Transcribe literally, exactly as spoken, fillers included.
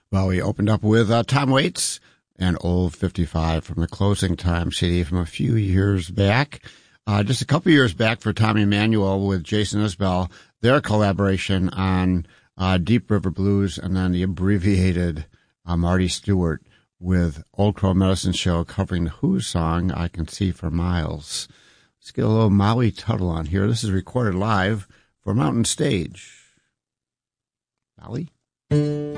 Well, we opened up with uh, Tom Waits and Old fifty-five from the Closing Time C D from a few years back. Uh, just a couple years back for Tommy Emmanuel with Jason Isbell, their collaboration on uh, Deep River Blues, and then the abbreviated uh, Marty Stewart with Old Crow Medicine Show covering the Who song, I Can See for Miles. Let's get a little Maui Tuttle on here. This is recorded live for Mountain Stage. Dolly?